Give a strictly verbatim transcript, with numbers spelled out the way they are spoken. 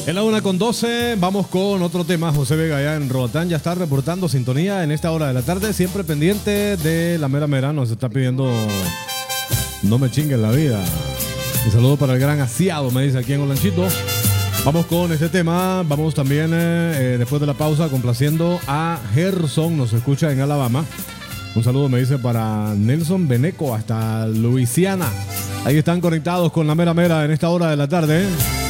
En la una con doce, vamos con otro tema. José Vega allá en Roatán ya está reportando sintonía en esta hora de la tarde, siempre pendiente de la mera mera. Nos está pidiendo no me chinguen la vida. Un saludo para el gran Asiado, me dice aquí en Olanchito. Vamos con este tema. Vamos también eh, después de la pausa complaciendo a Gerson, nos escucha en Alabama. Un saludo me dice para Nelson Beneco hasta Luisiana. Ahí están conectados con la mera mera en esta hora de la tarde.